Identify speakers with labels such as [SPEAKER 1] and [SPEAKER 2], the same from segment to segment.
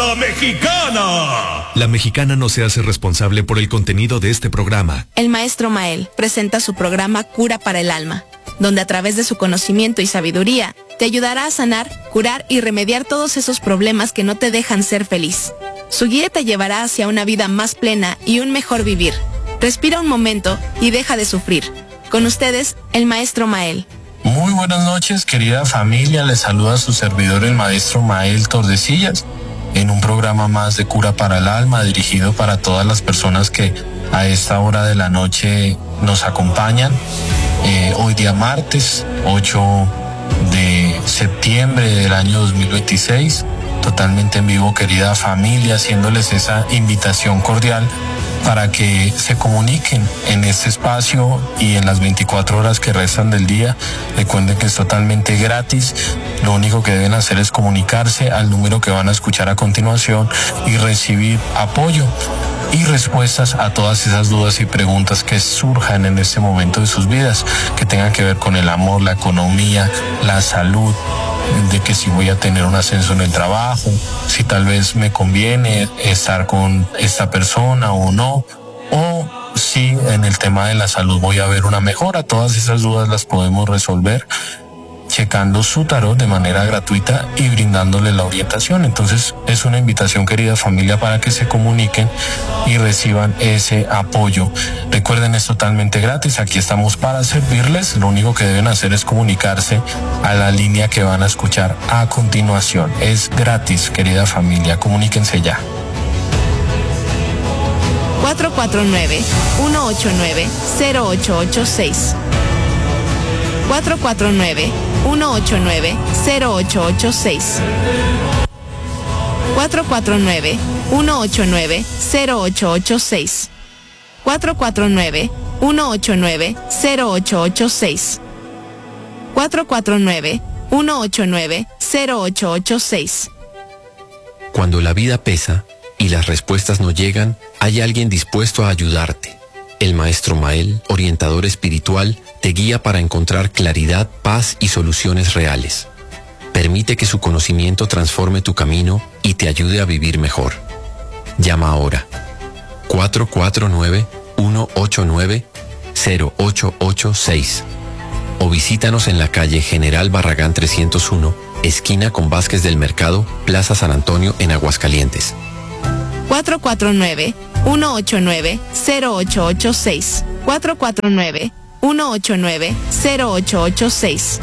[SPEAKER 1] La Mexicana.
[SPEAKER 2] La Mexicana no se hace responsable por el contenido de este programa.
[SPEAKER 3] El maestro Mael presenta su programa Cura para el Alma, donde a través de su conocimiento y sabiduría te ayudará a sanar, curar y remediar todos esos problemas que no te dejan ser feliz. Su guía te llevará hacia una vida más plena y un mejor vivir. Respira un momento y deja de sufrir. Con ustedes, el maestro Mael.
[SPEAKER 4] Muy buenas noches, querida familia. Les saluda a su servidor, el maestro Mael Tordesillas, en un programa más de Cura para el Alma, dirigido para todas las personas que a esta hora de la noche nos acompañan. Hoy día martes, 8 de septiembre del año 2026, totalmente en vivo, querida familia, haciéndoles esa invitación cordial para que se comuniquen en este espacio y en las 24 horas que restan del día. Recuerden que es totalmente gratis. Lo único que deben hacer es comunicarse al número que van a escuchar a continuación y recibir apoyo y respuestas a todas esas dudas y preguntas que surjan en este momento de sus vidas, que tengan que ver con el amor, la economía, la salud, de que si voy a tener un ascenso en el trabajo, si tal vez me conviene estar con esta persona o no, o si en el tema de la salud voy a ver una mejora. Todas esas dudas las podemos resolver checando su tarot de manera gratuita y brindándole la orientación. Entonces es una invitación, querida familia, para que se comuniquen y reciban ese apoyo. Recuerden, es totalmente gratis, aquí estamos para servirles. Lo único que deben hacer es comunicarse a la línea que van a escuchar a continuación. Es gratis, querida familia, comuníquense ya.
[SPEAKER 3] 449-189-0886 449-189-0886 449-189-0886 449-189-0886 449-189-0886.
[SPEAKER 5] Cuando la vida pesa y las respuestas no llegan, hay alguien dispuesto a ayudarte. El maestro Mael, orientador espiritual, te guía para encontrar claridad, paz y soluciones reales. Permite que su conocimiento transforme tu camino y te ayude a vivir mejor. Llama ahora. 449-189-0886 o visítanos en la calle General Barragán 301, esquina con Vázquez del Mercado, Plaza San Antonio, en Aguascalientes.
[SPEAKER 3] 449-189-0886 449-189-0886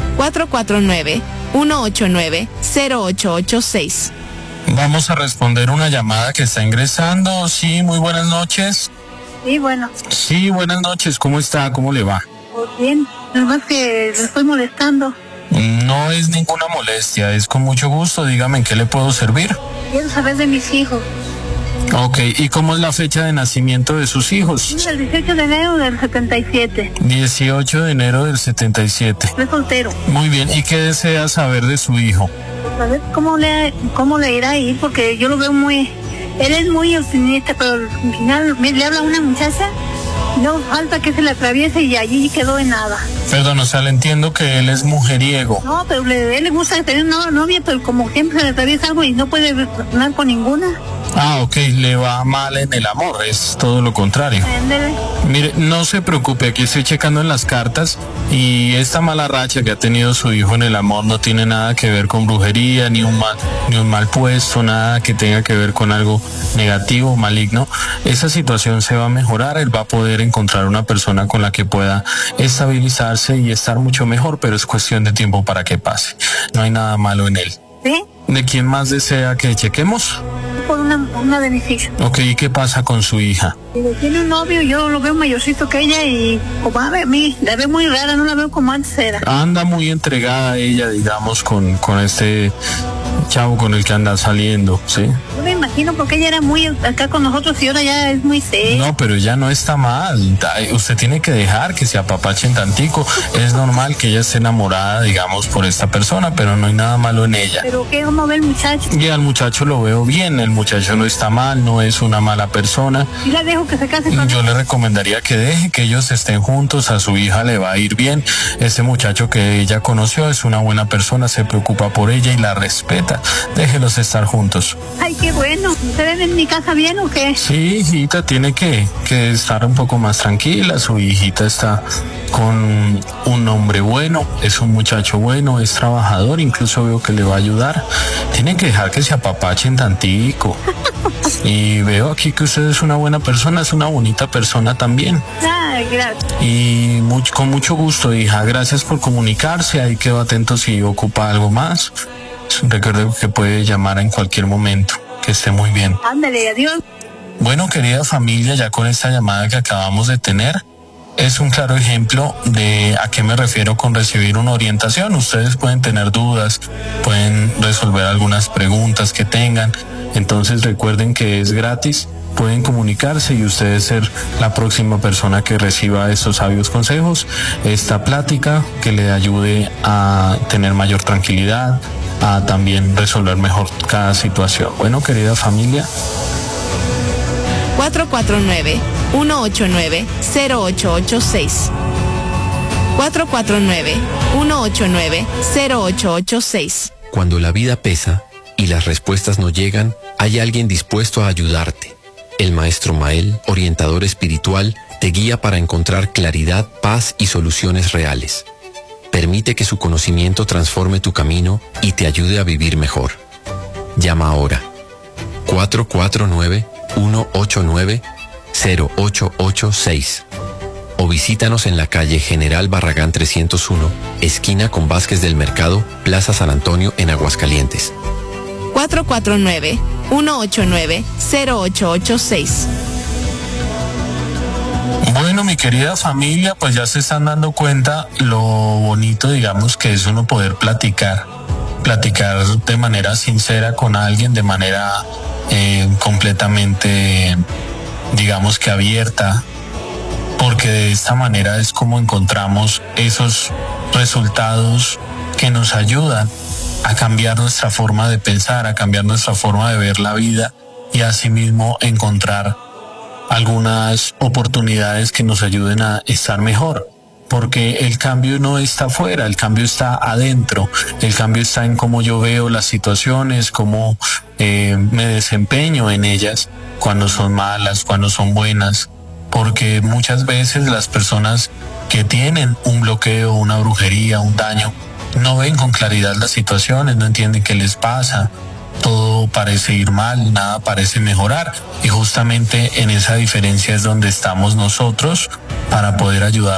[SPEAKER 3] 449-189-0886.
[SPEAKER 4] Vamos a responder una llamada que está ingresando. Sí, muy buenas noches.
[SPEAKER 6] Sí, bueno.
[SPEAKER 4] Sí, buenas noches. ¿Cómo está? ¿Cómo le va?
[SPEAKER 6] Pues bien, nada más que le estoy molestando.
[SPEAKER 4] No es ninguna molestia, es con mucho gusto. Dígame, ¿en qué le puedo servir?
[SPEAKER 6] Quiero saber de mis hijos.
[SPEAKER 4] Ok, ¿y cómo es la fecha de nacimiento de sus hijos?
[SPEAKER 6] Es el 18 de enero del 77.
[SPEAKER 4] 18 de enero del 77.
[SPEAKER 6] Es soltero.
[SPEAKER 4] Muy bien, ¿y qué desea saber de su hijo?
[SPEAKER 6] Pues a ver cómo le irá a ir, porque yo lo veo muy... Él es muy optimista, pero al final le habla a una muchacha, no falta que se le atraviese y allí quedó en nada.
[SPEAKER 4] Perdón, o sea, le entiendo que él es mujeriego.
[SPEAKER 6] No, pero a él le gusta tener una novia, pero como siempre se le atraviesa algo y no puede hablar con ninguna.
[SPEAKER 4] Ah, ok, le va mal en el amor, es todo lo contrario. Mire, no se preocupe, aquí estoy checando en las cartas y esta mala racha que ha tenido su hijo en el amor no tiene nada que ver con brujería, ni un mal puesto, nada que tenga que ver con algo negativo, maligno. Esa situación se va a mejorar, él va a poder encontrar una persona con la que pueda estabilizarse y estar mucho mejor, pero es cuestión de tiempo para que pase. No hay nada malo en él.
[SPEAKER 6] ¿Sí?
[SPEAKER 4] ¿De quién más desea que chequemos?
[SPEAKER 6] Por una de mis hijas.
[SPEAKER 4] Ok, ¿y qué pasa con su hija?
[SPEAKER 6] Tiene un novio, yo lo veo mayorcito que ella y como a mí, la veo muy rara, no la veo como antes era.
[SPEAKER 4] Anda muy entregada ella, digamos, con este chavo con el que anda saliendo, ¿sí?
[SPEAKER 6] Yo me imagino porque ella era muy acá con nosotros y ahora ya es muy seria.
[SPEAKER 4] No, pero ella no está mal. Usted tiene que dejar que se apapachen tantico. Es normal que ella esté enamorada, digamos, por esta persona, pero no hay nada malo en ella.
[SPEAKER 6] ¿Pero qué? ¿Cómo ve el muchacho?
[SPEAKER 4] Y al muchacho lo veo bien, el muchacho no está mal, no es una mala persona.
[SPEAKER 6] ¿Y la dejo que se case con él?
[SPEAKER 4] Yo le recomendaría que deje, que ellos estén juntos, a su hija le va a ir bien. Ese muchacho que ella conoció es una buena persona, se preocupa por ella y la respeta. nunca. Déjelos estar juntos.
[SPEAKER 6] Ay, qué bueno. ¿Ustedes ven mi casa bien o qué?
[SPEAKER 4] Sí, hijita, tiene que estar un poco más tranquila. Su hijita está con un hombre bueno, es un muchacho bueno, es trabajador, incluso veo que le va a ayudar. Tienen que dejar que se apapachen tantico. Y veo aquí que usted es una buena persona, es una bonita persona también.
[SPEAKER 6] Ay, gracias.
[SPEAKER 4] Y con mucho gusto, hija, gracias por comunicarse. Ahí quedo atento si ocupa algo más. Recuerde que puede llamar en cualquier momento. Que esté muy bien.
[SPEAKER 6] Ándale, adiós.
[SPEAKER 4] Bueno, querida familia, ya con esta llamada que acabamos de tener, es un claro ejemplo de a qué me refiero con recibir una orientación. Ustedes pueden tener dudas, pueden resolver algunas preguntas que tengan. Entonces recuerden que es gratis, pueden comunicarse y ustedes ser la próxima persona que reciba estos sabios consejos, esta plática que le ayude a tener mayor tranquilidad, a también resolver mejor cada situación. Bueno, querida familia.
[SPEAKER 3] 449-189-0886. 449-189-0886.
[SPEAKER 5] Cuando la vida pesa y las respuestas no llegan, hay alguien dispuesto a ayudarte. El maestro Mael, orientador espiritual, te guía para encontrar claridad, paz y soluciones reales. Permite que su conocimiento transforme tu camino y te ayude a vivir mejor. Llama ahora. 449-189-0886. O visítanos en la calle General Barragán 301, esquina con Vázquez del Mercado, Plaza San Antonio, en Aguascalientes.
[SPEAKER 3] 449-189-0886.
[SPEAKER 4] Bueno, mi querida familia, pues ya se están dando cuenta lo bonito, digamos, que es uno poder platicar de manera sincera con alguien, de manera completamente, digamos que abierta, porque de esta manera es como encontramos esos resultados que nos ayudan a cambiar nuestra forma de pensar, a cambiar nuestra forma de ver la vida y asimismo encontrar algunas oportunidades que nos ayuden a estar mejor. Porque el cambio no está afuera, el cambio está adentro, el cambio está en cómo yo veo las situaciones, cómo me desempeño en ellas, cuando son malas, cuando son buenas. Porque muchas veces las personas que tienen un bloqueo, una brujería, un daño, no ven con claridad las situaciones, no entienden qué les pasa. Todo parece ir mal, nada parece mejorar, y justamente en esa diferencia es donde estamos nosotros para poder ayudar